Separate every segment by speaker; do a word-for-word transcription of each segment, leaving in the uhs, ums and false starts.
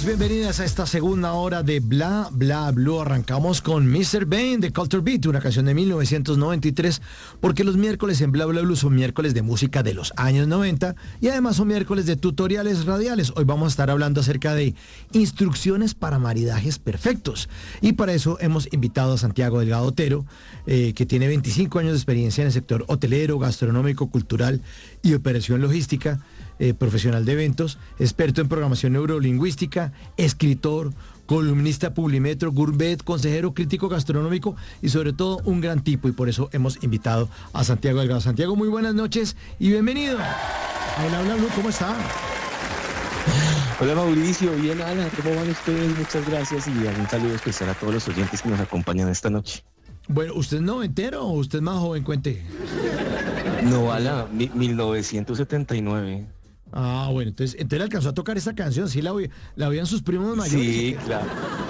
Speaker 1: Bienvenidos, bienvenidas a esta segunda hora de Bla Bla Blue. Arrancamos con mister Bane de Culture Beat, una canción de mil novecientos noventa y tres, porque los miércoles en Bla Bla Blue son miércoles de música de los años noventa y además son miércoles de tutoriales radiales. Hoy vamos a estar hablando acerca de instrucciones para maridajes perfectos. Y para eso hemos invitado a Santiago Delgado Otero, eh, que tiene veinticinco años de experiencia en el sector hotelero, gastronómico, cultural y operación logística. Eh, profesional de eventos, experto en programación neurolingüística, escritor, columnista Publimetro, Gourmet, consejero crítico gastronómico y sobre todo un gran tipo, y por eso hemos invitado a Santiago Delgado. Santiago, muy buenas noches y bienvenido. Hola, hola, ¿cómo está?
Speaker 2: Hola Mauricio, bien Ana, ¿cómo van ustedes? Muchas gracias y un saludo especial a todos los oyentes que nos acompañan esta noche.
Speaker 1: Bueno, ¿usted es noventero o usted es más joven? Cuente.
Speaker 2: No, Ala, mi, mil novecientos setenta y nueve.
Speaker 1: Ah, bueno, entonces, entonces le alcanzó a tocar esa canción, ¿sí la, oí, la oían sus primos mayores?
Speaker 2: Sí, claro.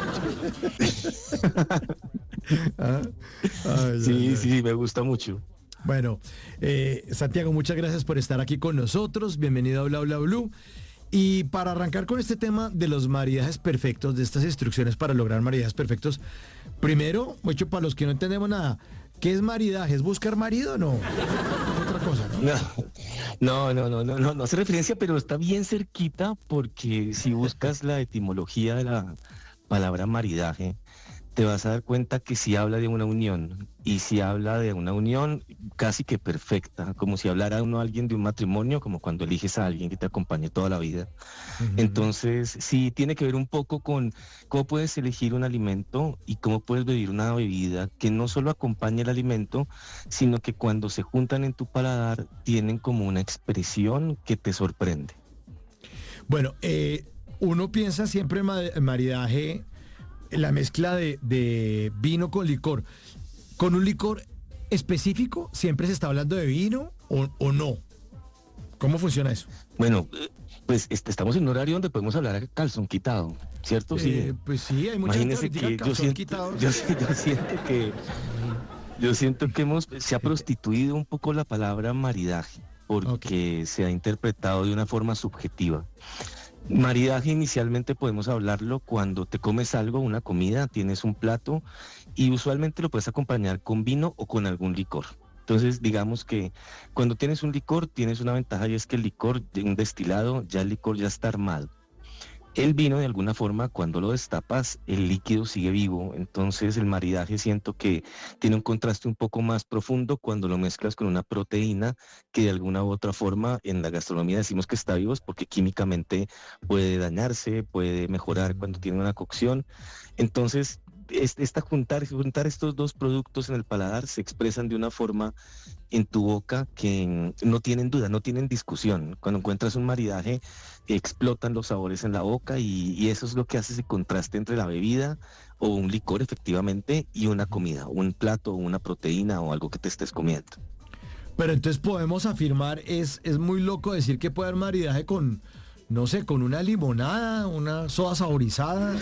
Speaker 1: ¿Ah? Ay,
Speaker 2: sí,
Speaker 1: ay, ay.
Speaker 2: sí, me gusta mucho.
Speaker 1: Bueno, eh, Santiago, muchas gracias por estar aquí con nosotros, bienvenido a Bla Bla Blue. Y para arrancar con este tema de los maridajes perfectos, de estas instrucciones para lograr maridajes perfectos, primero, mucho para los que no entendemos nada, ¿qué es maridaje? ¿Es buscar marido o no? Es otra cosa, ¿no?
Speaker 2: No, no, no, no, no, no hace referencia, pero está bien cerquita porque si buscas la etimología de la palabra maridaje, te vas a dar cuenta que si habla de una unión, y si habla de una unión casi que perfecta, como si hablara uno a alguien de un matrimonio, como cuando eliges a alguien que te acompañe toda la vida. Uh-huh. Entonces, sí, tiene que ver un poco con cómo puedes elegir un alimento y cómo puedes beber una bebida que no solo acompaña el alimento, sino que cuando se juntan en tu paladar, tienen como una expresión que te sorprende.
Speaker 1: Bueno, eh, uno piensa siempre en maridaje, la mezcla de, de vino con licor. ¿Con un licor específico siempre se está hablando de vino o, o no? ¿Cómo funciona eso?
Speaker 2: Bueno, pues este, estamos en un horario donde podemos hablar a calzón quitado, ¿cierto?
Speaker 1: Eh,
Speaker 2: sí.
Speaker 1: Pues sí, hay mucha
Speaker 2: Imagínese
Speaker 1: gente que
Speaker 2: que yo siento,
Speaker 1: quitado.
Speaker 2: Yo, yo siento que yo siento que hemos se ha prostituido un poco la palabra maridaje porque okay. se ha interpretado de una forma subjetiva. Maridaje inicialmente podemos hablarlo cuando te comes algo, una comida, tienes un plato y usualmente lo puedes acompañar con vino o con algún licor. Entonces digamos que cuando tienes un licor tienes una ventaja y es que el licor, un destilado, ya el licor ya está armado. El vino de alguna forma cuando lo destapas el líquido sigue vivo, entonces el maridaje siento que tiene un contraste un poco más profundo cuando lo mezclas con una proteína que de alguna u otra forma en la gastronomía decimos que está vivo porque químicamente puede dañarse, puede mejorar cuando tiene una cocción. Entonces esta juntar, juntar estos dos productos en el paladar se expresan de una forma en tu boca que no tienen duda, no tienen discusión. Cuando encuentras un maridaje, explotan los sabores en la boca y, y eso es lo que hace ese contraste entre la bebida o un licor efectivamente y una comida, un plato, una proteína o algo que te estés comiendo.
Speaker 1: Pero entonces podemos afirmar, es, es muy loco decir que puede haber maridaje con, no sé, con una limonada, una soda saborizada.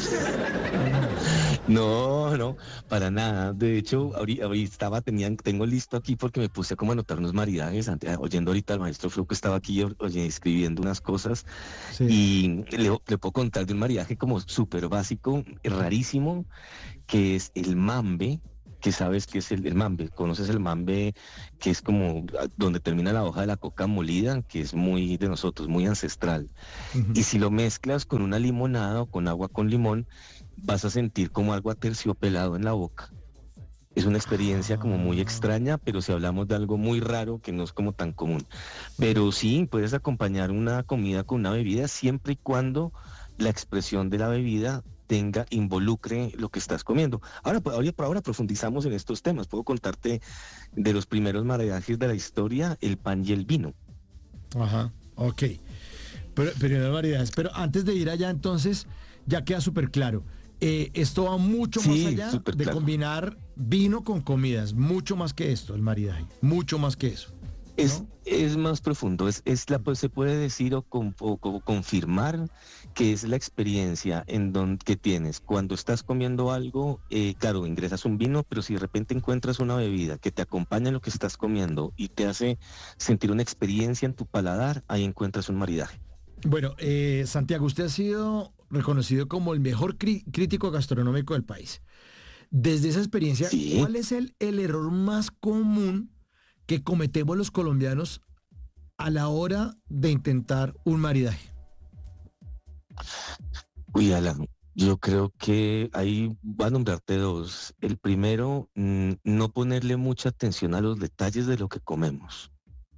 Speaker 2: No, no, para nada. De hecho, ahorita, ahorita estaba, tenían, tengo listo aquí porque me puse como a anotar unos maridajes, oyendo ahorita al maestro Flo que estaba aquí oye, escribiendo unas cosas. Sí. Y le, le puedo contar de un maridaje como súper básico, rarísimo, que es el mambe. Que sabes que es el, el mambe, conoces el mambe, que es como donde termina la hoja de la coca molida, que es muy de nosotros, muy ancestral. Uh-huh. Y si lo mezclas con una limonada o con agua con limón, vas a sentir como algo aterciopelado en la boca. Es una experiencia como muy extraña, pero si hablamos de algo muy raro que no es como tan común. Pero sí, puedes acompañar una comida con una bebida siempre y cuando la expresión de la bebida tenga, involucre lo que estás comiendo. Ahora, ahora, ahora profundizamos en estos temas. Puedo contarte de los primeros maridajes de la historia, el pan y el vino.
Speaker 1: Ajá, ok. Pero, pero variedades. Pero antes de ir allá, entonces, ya queda súper claro. Eh, esto va mucho
Speaker 2: sí,
Speaker 1: más allá de
Speaker 2: claro.
Speaker 1: combinar vino con comidas. Mucho más que esto, el maridaje. Mucho más que eso. ¿no?
Speaker 2: Es, es más profundo. Es, es la, pues, se puede decir o, con, o, o confirmar que es la experiencia en donde que tienes cuando estás comiendo algo, eh, claro, ingresas un vino, pero si de repente encuentras una bebida que te acompaña en lo que estás comiendo y te hace sentir una experiencia en tu paladar, ahí encuentras un maridaje.
Speaker 1: Bueno, eh, Santiago, usted ha sido reconocido como el mejor cri- crítico gastronómico del país. Desde esa experiencia,
Speaker 2: Sí.
Speaker 1: ¿cuál es el, el error más común que cometemos los colombianos a la hora de intentar un maridaje?
Speaker 2: Uy, Alan, yo creo que ahí va a nombrarte dos. El primero, mm, no ponerle mucha atención a los detalles de lo que comemos.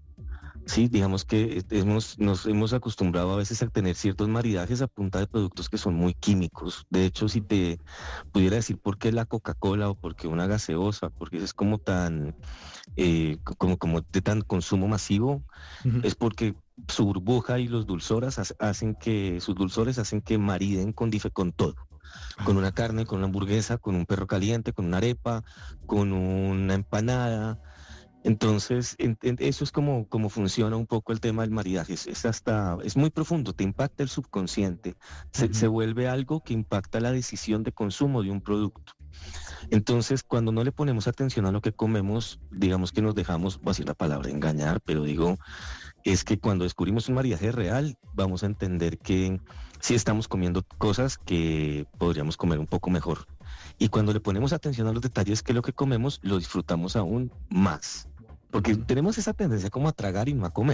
Speaker 2: Sí, digamos que hemos, nos hemos acostumbrado a veces a tener ciertos maridajes a punta de productos que son muy químicos. De hecho, si te pudiera decir por qué la Coca-Cola o por qué una gaseosa, porque es como tan, eh, co- como, como de tan consumo masivo,
Speaker 1: Ujú.
Speaker 2: es porque su burbuja y los dulzoras hace- hacen que, sus dulzores hacen que mariden con, dife- con todo. Con una
Speaker 1: Ah,
Speaker 2: carne, con una hamburguesa, con un perro caliente, con una arepa, con una empanada. Entonces, en- en- eso es como, como funciona un poco el tema del maridaje. Es, es hasta, es muy profundo, te impacta el subconsciente. Se, se
Speaker 1: ujú.
Speaker 2: vuelve algo que impacta la decisión de consumo de un producto. Entonces, cuando no le ponemos atención a lo que comemos, digamos que nos dejamos, voy a decir la palabra engañar, pero digo, es que cuando descubrimos un maridaje real, vamos a entender que sí estamos comiendo cosas que podríamos comer un poco mejor. Y cuando le ponemos atención a los detalles que lo que comemos, lo disfrutamos aún más. Porque
Speaker 1: Ujú.
Speaker 2: tenemos esa tendencia como a tragar y no a comer.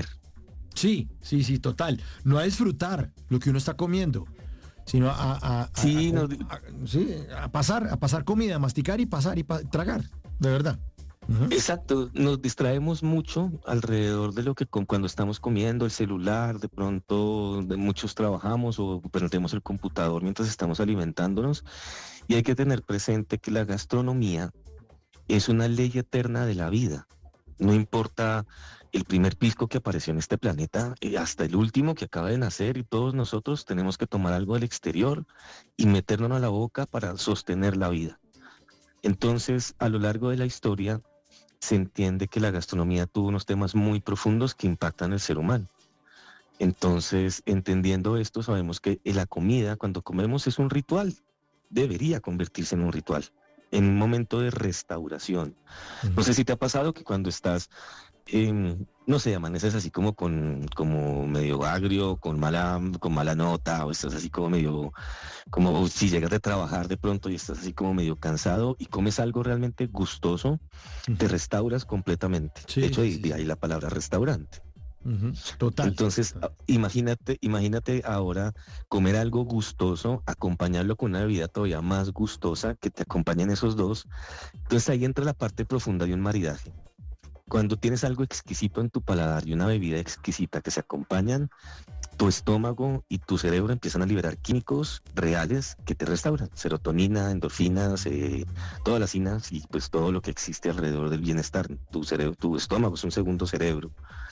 Speaker 1: Sí, sí, sí, total. No a disfrutar lo que uno está comiendo, sino a, a- a- a
Speaker 2: Sí,
Speaker 1: com-
Speaker 2: nos,
Speaker 1: a- sí, a pasar, a pasar comida, a masticar y pasar y pa- tragar, de verdad. Ujú.
Speaker 2: exacto, nos distraemos mucho alrededor de lo que con, cuando estamos comiendo, el celular, de pronto de muchos trabajamos o prendemos el computador mientras estamos alimentándonos. Y hay que tener presente que la gastronomía es una ley eterna de la vida. No importa el primer pisco que apareció en este planeta, eh, hasta el último que acaba de nacer, y todos nosotros tenemos que tomar algo del exterior y meternos a la boca para sostener la vida. Entonces, a lo largo de la historia, se entiende que la gastronomía tuvo unos temas muy profundos que impactan al ser humano. Entonces, entendiendo esto, sabemos que la comida, cuando comemos, es un ritual. Debería convertirse en un ritual, en un momento de restauración. No
Speaker 1: Ujú.
Speaker 2: sé si te ha pasado que cuando estás, em, no sé, amaneces así como con, como medio agrio, con mala, con mala nota, o estás así como medio, como si llegas de trabajar de pronto y estás así como medio cansado y comes algo realmente gustoso, te
Speaker 1: Ujú.
Speaker 2: restauras completamente. De
Speaker 1: Sí,
Speaker 2: hecho,
Speaker 1: sí,
Speaker 2: de
Speaker 1: sí,
Speaker 2: de ahí
Speaker 1: sí.
Speaker 2: la palabra restaurante.
Speaker 1: Ujú. Total,
Speaker 2: Entonces,
Speaker 1: total.
Speaker 2: a- imagínate, imagínate ahora comer algo gustoso, acompañarlo con una bebida todavía más gustosa, que te acompañen esos dos. Entonces ahí entra la parte profunda de un maridaje. Cuando tienes algo exquisito en tu paladar y una bebida exquisita que se acompañan, tu estómago y tu cerebro empiezan a liberar químicos reales que te restauran. Serotonina, endorfinas, eh, todas las inas y pues todo lo que existe alrededor del bienestar. Tu cerebro, tu estómago es un segundo cerebro.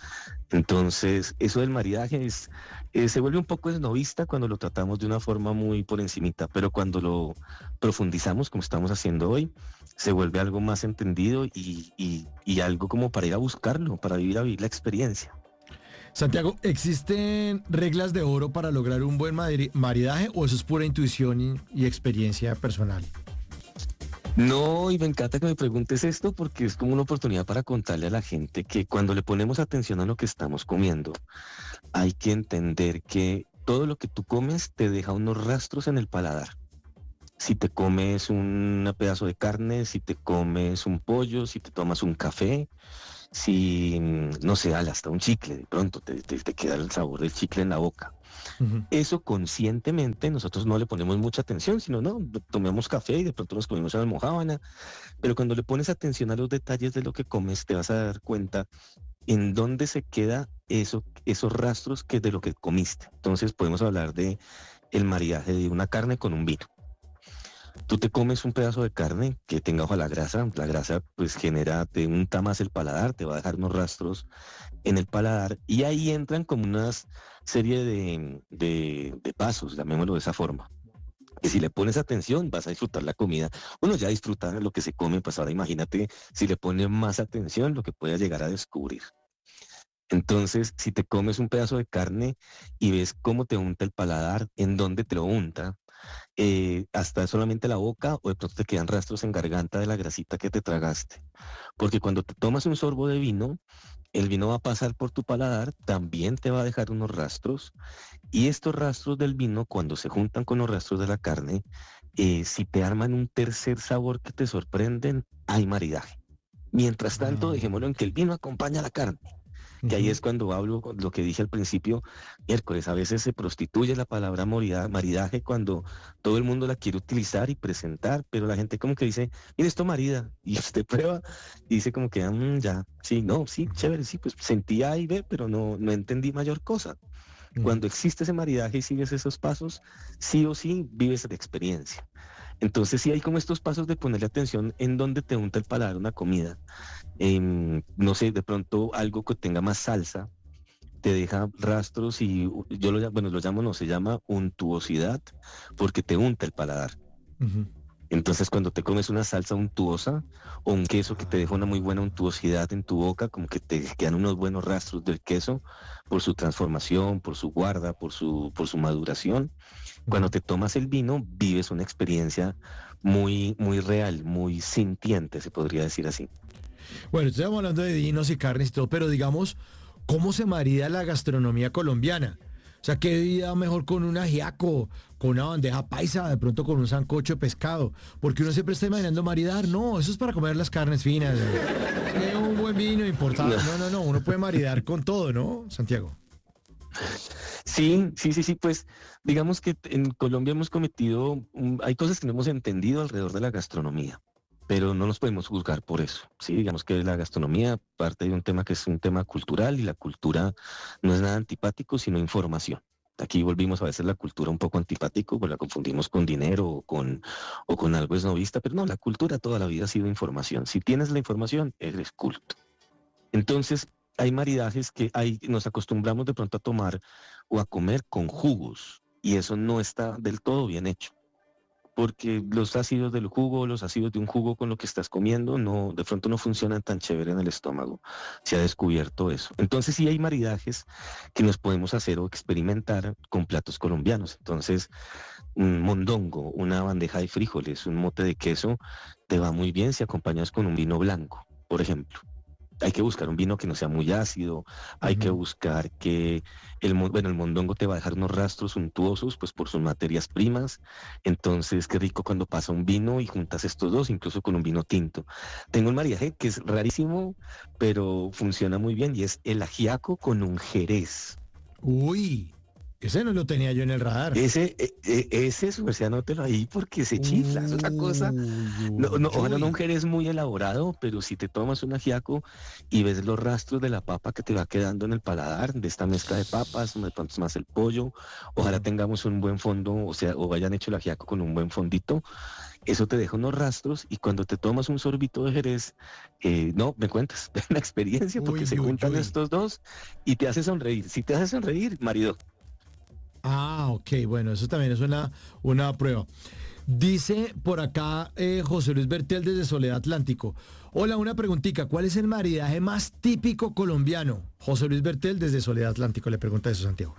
Speaker 2: Entonces, eso del maridaje es, eh, se vuelve un poco esnovista cuando lo tratamos de una forma muy por encimita, pero cuando lo profundizamos, como estamos haciendo hoy, se vuelve algo más entendido y, y- y algo como para ir a buscarlo, para vivir a vivir la experiencia.
Speaker 1: Santiago, ¿existen reglas de oro para lograr un buen mari- maridaje o eso es pura intuición y, y experiencia personal?
Speaker 2: No, y me encanta que me preguntes esto porque es como una oportunidad para contarle a la gente que cuando le ponemos atención a lo que estamos comiendo, hay que entender que todo lo que tú comes te deja unos rastros en el paladar. Si te comes un pedazo de carne, si te comes un pollo, si te tomas un café, si, mm, no sé, al- hasta un chicle, de pronto te, te- te queda el sabor del chicle en la boca.
Speaker 1: Ujú.
Speaker 2: Eso conscientemente nosotros no le ponemos mucha atención, sino no, tomemos café y de pronto nos comemos una almojábana, pero cuando le pones atención a los detalles de lo que comes, te vas a dar cuenta en dónde se queda eso, esos rastros que de lo que comiste. Entonces podemos hablar de el maridaje de una carne con un vino. Tú te comes un pedazo de carne que tenga ojalá grasa, la grasa pues genera, te unta más el paladar, te va a dejar unos rastros en el paladar y ahí entran como una serie de, de, de pasos, llamémoslo de esa forma. Que si le pones atención vas a disfrutar la comida. Uno ya disfruta lo que se come, pues ahora imagínate si le pones más atención lo que puedes llegar a descubrir. Entonces, si te comes un pedazo de carne y ves cómo te unta el paladar, en dónde te lo unta, eh, hasta solamente la boca o de pronto te quedan rastros en garganta de la grasita que te tragaste. Porque cuando te tomas un sorbo de vino, el vino va a pasar por tu paladar, también te va a dejar unos rastros, y estos rastros del vino, cuando se juntan con los rastros de la carne, eh, si te arman un tercer sabor que te sorprenden, hay maridaje. Mientras tanto,
Speaker 1: Ah,
Speaker 2: dejémoslo en que el vino acompaña a la carne, que ahí
Speaker 1: ujú.
Speaker 2: es cuando hablo con lo que dije al principio, miércoles, a veces se prostituye la palabra morida- maridaje cuando todo el mundo la quiere utilizar y presentar, pero la gente como que dice, mire, esto marida, y usted prueba y dice como que, "Mm, ya, sí, no, sí,
Speaker 1: Ujú,
Speaker 2: chévere, sí, pues sentí A y B, pero no, no entendí mayor cosa.
Speaker 1: ujú.
Speaker 2: Cuando existe ese maridaje y sigues esos pasos, sí o sí vives la experiencia. Entonces sí hay como estos pasos de ponerle atención en dónde te unta el paladar una comida. Em, no sé, de pronto algo que tenga más salsa te deja rastros y u- yo lo, llamo- bueno, lo llamo, no, se llama untuosidad porque te unta el paladar.
Speaker 1: Ujú.
Speaker 2: Entonces cuando te comes una salsa untuosa o un queso que te deja una muy buena
Speaker 1: Ah,
Speaker 2: untuosidad en tu boca, como que te quedan unos buenos rastros del queso por su transformación, por su guarda, por su, por su maduración. Cuando
Speaker 1: ujú.
Speaker 2: te tomas el vino, vives una experiencia muy, muy real, muy sintiente, se podría decir así.
Speaker 1: Bueno, estamos hablando de vinos y carnes y todo, pero digamos, ¿cómo se marida la gastronomía colombiana? O sea, ¿qué vida mejor con un ajiaco, con una bandeja paisa, de pronto con un sancocho de pescado? Porque uno siempre está imaginando maridar. No, eso es para comer las carnes finas. Eh, un buen vino importado. No, no, no, uno puede maridar con todo, ¿no, Santiago?
Speaker 2: Sí, sí, sí, sí, pues digamos que en Colombia hemos cometido, un- hay cosas que no hemos entendido alrededor de la gastronomía, pero no nos podemos juzgar por eso. Sí, digamos que la gastronomía parte de un tema que es un tema cultural y la cultura no es nada antipático, sino información. Aquí volvimos a veces la cultura un poco antipático, pues la confundimos con dinero o con, o con algo esnovista, pero no, la cultura toda la vida ha sido información. Si tienes la información, eres culto. Entonces, hay maridajes que hay, nos acostumbramos de pronto a tomar o a comer con jugos, y eso no está del todo bien hecho, porque los ácidos del jugo, los ácidos de un jugo con lo que estás comiendo, no, de pronto no funcionan tan chévere en el estómago. Se ha descubierto eso. Entonces, sí hay maridajes que nos podemos hacer o experimentar con platos colombianos. Entonces, un mondongo, una bandeja de frijoles, un mote de queso, te va muy bien si acompañas con un vino blanco, por ejemplo. Hay que buscar un vino que no sea muy ácido, hay que
Speaker 1: Ujú.
Speaker 2: buscar que el, mo- bueno, el mondongo te va a dejar unos rastros suntuosos, pues por sus materias primas. Entonces, qué rico cuando pasa un vino y juntas estos dos, incluso con un vino tinto. Tengo un maridaje que es rarísimo, pero funciona muy bien y es el ajiaco con un jerez.
Speaker 1: Uy, ese no lo tenía yo en el radar.
Speaker 2: Ese, e- e- ese, su merced, anótelo ahí porque se chifla, es una cosa.
Speaker 1: Uy,
Speaker 2: No, no,
Speaker 1: uy,
Speaker 2: ojalá no un
Speaker 1: uy.
Speaker 2: jerez muy elaborado, pero si te tomas un ajiaco y ves los rastros de la papa que te va quedando en el paladar, de esta mezcla de papas, de pronto es más el pollo, ojalá
Speaker 1: Ujú.
Speaker 2: tengamos un buen fondo, o sea, o hayan hecho el ajiaco con un buen fondito, eso te deja unos rastros y cuando te tomas un sorbito de jerez, eh, no, me cuentas, es una experiencia porque
Speaker 1: Uy,
Speaker 2: se
Speaker 1: uy,
Speaker 2: juntan
Speaker 1: uy.
Speaker 2: estos dos y te hace sonreír. Si te hace sonreír, marido.
Speaker 1: Ah, ok, bueno, eso también es una, una prueba. Dice por acá eh, José Luis Bertel desde Soledad Atlántico. Hola, una preguntita. ¿Cuál es el maridaje más típico colombiano? José Luis Bertel desde Soledad Atlántico le pregunta eso, Santiago.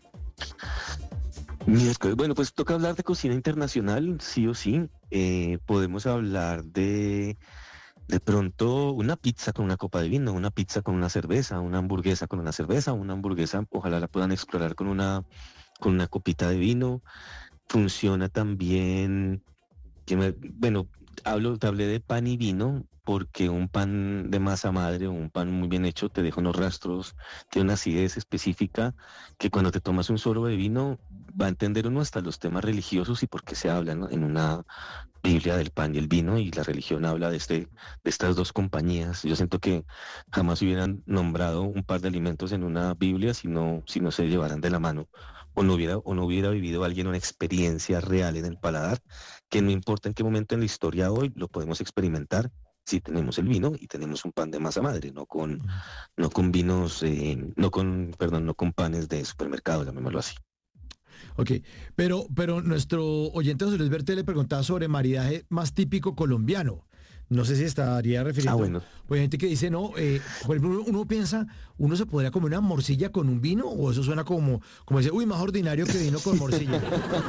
Speaker 2: Miércoles. Bueno, pues toca hablar de cocina internacional, sí o sí. Eh, podemos hablar de de pronto una pizza con una copa de vino, una pizza con una cerveza, una hamburguesa con una cerveza, una hamburguesa, ojalá la puedan explorar con una, con una copita de vino. Funciona también, que me- bueno, hablo, te hablé de pan y vino, porque un pan de masa madre o un pan muy bien hecho te deja unos rastros, tiene una acidez específica que cuando te tomas un sorbo de vino va a entender uno hasta los temas religiosos y por qué se hablan, ¿no? En una Biblia del pan y el vino, y la religión habla de, este, de estas dos compañías. Yo siento que jamás hubieran nombrado un par de alimentos en una Biblia si no, si no se llevaran de la mano o no hubiera, o no hubiera vivido alguien una experiencia real en el paladar, que no importa en qué momento en la historia hoy lo podemos experimentar si tenemos el vino y tenemos un pan de masa madre, no con, no con vinos, eh, no con, perdón, no con panes de supermercado, llamémoslo así.
Speaker 1: Ok, pero, pero nuestro oyente José Luis Bertel le preguntaba sobre maridaje más típico colombiano. No sé si estaría
Speaker 2: Ah,
Speaker 1: refiriendo,
Speaker 2: bueno.
Speaker 1: pues hay gente que dice, no, eh, por ejemplo, uno, uno piensa, uno se podría comer una morcilla con un vino, o eso suena como, como dice, uy, más ordinario que vino con morcilla.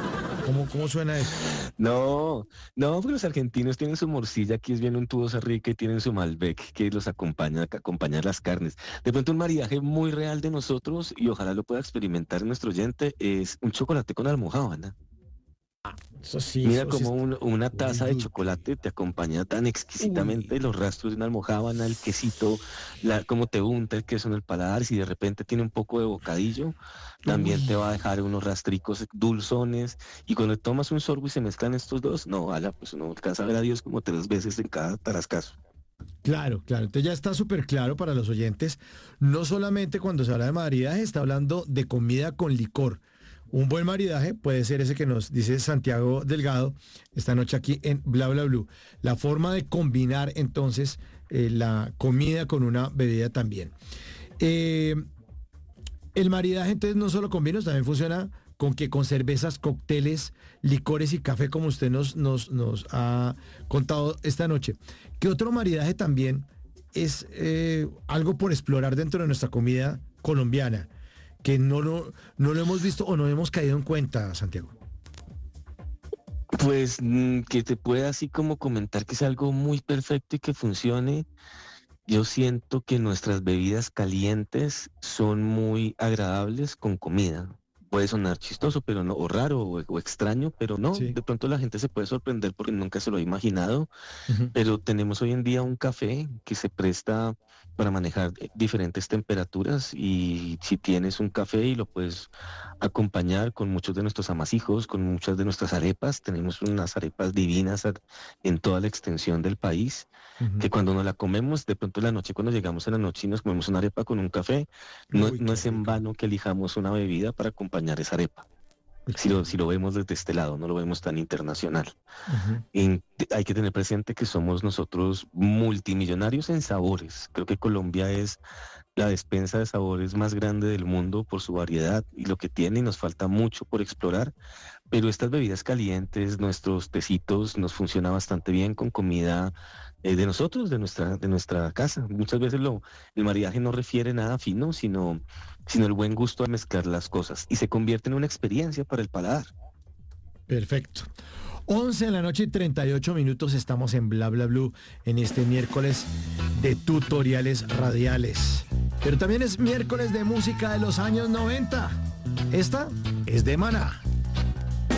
Speaker 1: ¿Cómo, cómo suena eso?
Speaker 2: No, no, porque los argentinos tienen su morcilla, aquí es bien untuosa rica y tienen su Malbec que los acompaña, que acompaña las carnes. De pronto un maridaje muy real de nosotros y ojalá lo pueda experimentar nuestro oyente es un chocolate con almojábana.
Speaker 1: Eso sí,
Speaker 2: Mira
Speaker 1: eso sí
Speaker 2: como
Speaker 1: está
Speaker 2: un- una
Speaker 1: muy
Speaker 2: taza de
Speaker 1: dulce.
Speaker 2: chocolate te acompaña tan
Speaker 1: Uy,
Speaker 2: exquisitamente los rastros de una almojábana, el quesito, la, cómo te unta el queso en el paladar, si de repente tiene un poco de bocadillo, también te va a
Speaker 1: uy.
Speaker 2: dejar unos rastricos dulzones y cuando tomas un sorbo y se mezclan estos dos, no, ala, pues uno alcanza a ver a Dios como tres veces en cada tarascazo.
Speaker 1: Claro, claro. Entonces ya está súper claro para los oyentes. No solamente cuando se habla de maridaje, está hablando de comida con licor. Un buen maridaje puede ser ese que nos dice Santiago Delgado esta noche aquí en Bla Bla Blue. La forma de combinar entonces eh, la comida con una bebida también. Eh, el maridaje entonces no solo con vinos, también funciona con que con cervezas, cócteles, licores y café, como usted nos, nos, nos ha contado esta noche. ¿Qué otro maridaje también es eh, algo por explorar dentro de nuestra comida colombiana? Que no lo, no lo hemos visto o no hemos caído en cuenta, Santiago.
Speaker 2: Pues mm, que te pueda así como comentar que es algo muy perfecto y que funcione. Yo siento que nuestras bebidas calientes son muy agradables con comida. Puede sonar chistoso, pero no, o raro, o, o extraño, pero no.
Speaker 1: Sí.
Speaker 2: De pronto la gente se puede sorprender porque nunca se lo ha imaginado.
Speaker 1: Ujú.
Speaker 2: Pero tenemos hoy en día un café que se presta para manejar eh, diferentes temperaturas y si tienes un café y lo puedes acompañar con muchos de nuestros amasijos, con muchas de nuestras arepas, tenemos unas arepas divinas a- en toda la extensión del país,
Speaker 1: Ujú.
Speaker 2: que cuando nos la comemos, de pronto en la noche, cuando llegamos en la noche y nos comemos una arepa con un café, no,
Speaker 1: Uy,
Speaker 2: no
Speaker 1: qué
Speaker 2: es en
Speaker 1: rico.
Speaker 2: vano que elijamos una bebida para acompañar esa arepa.
Speaker 1: Uy,
Speaker 2: Si
Speaker 1: qué
Speaker 2: lo, si lo
Speaker 1: rico.
Speaker 2: vemos desde este lado, no lo vemos tan internacional.
Speaker 1: Ujú.
Speaker 2: Y hay que tener presente que somos nosotros multimillonarios en sabores. Creo que Colombia es la despensa de sabores más grande del mundo por su variedad y lo que tiene y nos falta mucho por explorar. Pero estas bebidas calientes, nuestros tecitos, nos funciona bastante bien con comida eh, de nosotros, de nuestra, de nuestra casa. Muchas veces lo, el maridaje no refiere nada fino, sino, sino el buen gusto de mezclar las cosas y se convierte en una experiencia para el paladar.
Speaker 1: Perfecto. Once de la noche y treinta y ocho minutos estamos en Bla Bla Blue en este miércoles de tutoriales radiales. Pero también es miércoles de música de los años noventa. Esta es de Maná.